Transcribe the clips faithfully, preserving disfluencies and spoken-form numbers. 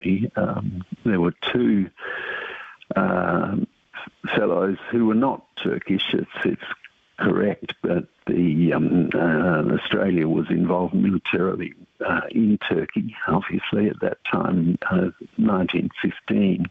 Um, there were two uh, fellows who were not Turkish. It's, it's correct, but the um, uh, Australia was involved militarily uh, in Turkey, obviously, at that time, uh, nineteen fifteen.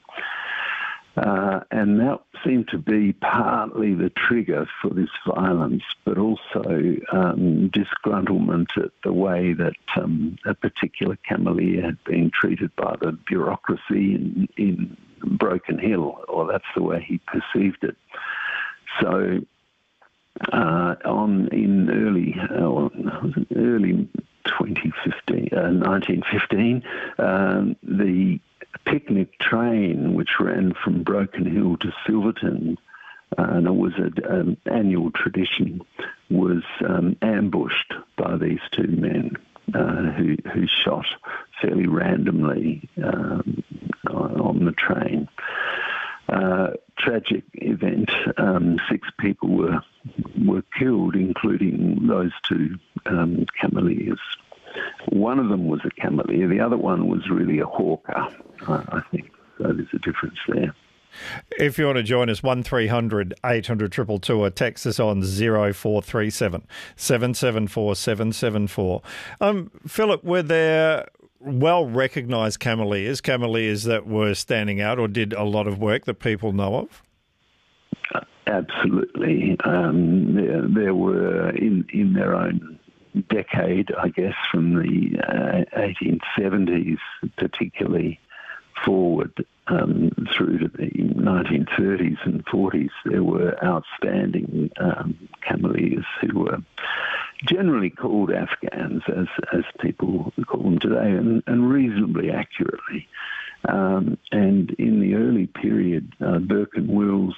Uh, and that seemed to be partly the trigger for this violence, but also um, disgruntlement at the way that um, a particular cameleer had been treated by the bureaucracy in, in Broken Hill, or that's the way he perceived it. So uh, on in early, uh, early twenty fifteen, uh, nineteen fifteen, um, the picnic train which ran from Broken Hill to Silverton, uh, and it was an annual tradition, was um, ambushed by these two men uh, who, who shot fairly randomly um, on the train. Uh, tragic event. Um, six people were were killed, including those two um, cameleers. One of them was a cameleer. The other one was really a hawker, I think. So there's a difference there. If you want to join us, one three hundred eight hundred two two two, or text us on zero four three seven seven seven four seven seven four. Um, Philip, were there well-recognised cameleers, cameleers that were standing out or did a lot of work that people know of? Uh, absolutely. Um, there, there were, in, in their own decade, I guess, from the uh, eighteen seventies particularly forward um, through to the nineteen thirties and forties, there were outstanding um, cameleers who were generally called Afghans, as as people call them today, and, and reasonably accurately. Um, and in the early period, uh, Burke and Wills,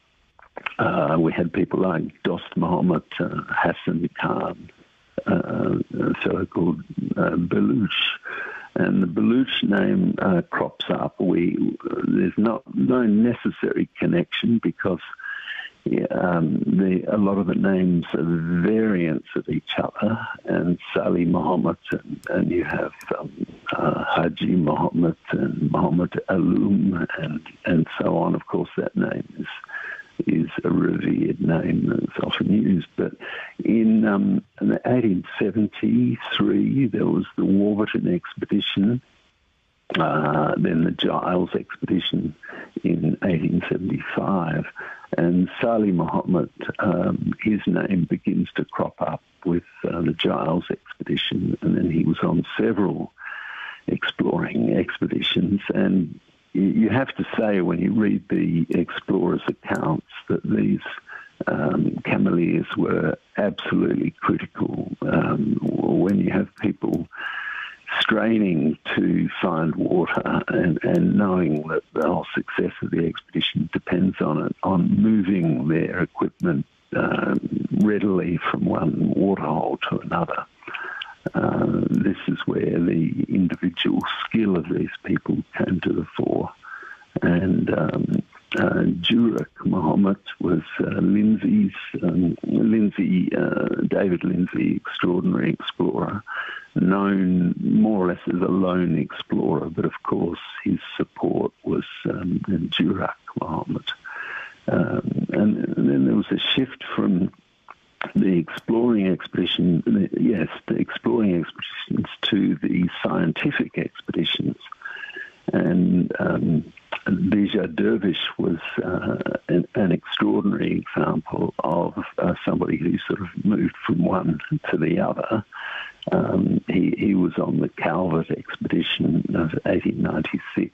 uh, we had people like Dost Mohammed, uh, Hassan Khan, uh, a fellow called uh, Baluch. And the Baluch name uh, crops up. We there's not no necessary connection because yeah, um, the, a lot of the names are variants of each other. And Salih Mohammed, and, and you have um, uh, Haji Mohammed and Mohammed Alum, and and so on. Of course, that name is is a revered name that's often used. But in, um, in eighteen seventy-three, there was the Warburton expedition, uh, then the Giles expedition in eighteen seventy-five, and Salih Mohammed, um, his name begins to crop up with uh, the Giles expedition, and then he was on several exploring expeditions. And you have to say, when you read the explorers' accounts, that these um, cameleers were absolutely critical. Um, when you have people straining to find water and, and knowing that the whole success of the expedition depends on it, on moving their equipment um, readily from one waterhole to another. Uh, this is where the individual skill of these people came to the fore. And um, uh, Jurak Mohammed was uh, Lindsay's, um, Lindsay, uh, David Lindsay, extraordinary explorer, known more or less as a lone explorer, but of course his support was um, Jurak Mohammed. Um, and, and then there was a shift from the exploring expedition, yes, the exploring expeditions to the scientific expeditions. And um, Bija Dervish was uh, an, an extraordinary example of uh, somebody who sort of moved from one to the other. Um, he, he was on the Calvert expedition of eighteen ninety-six,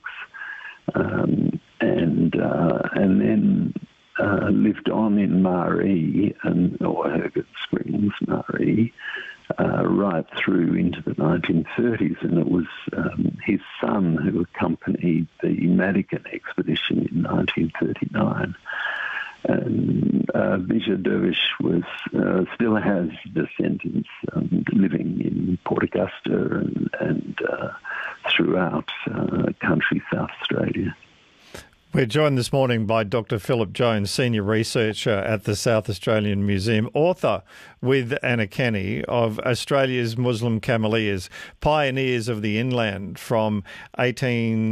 um, and uh, and then Uh, lived on in Maree, and, or Hergot Springs, Maree, uh, right through into the nineteen thirties. And it was um, his son who accompanied the Madigan expedition in nineteen thirty-nine. And uh, Bija Dervish was, uh, still has descendants um, living in Port Augusta and, and uh, throughout uh, country South Australia. We're joined this morning by Doctor Philip Jones, Senior Researcher at the South Australian Museum, author with Anna Kenny of Australia's Muslim Cameleers, Pioneers of the Inland from eighteen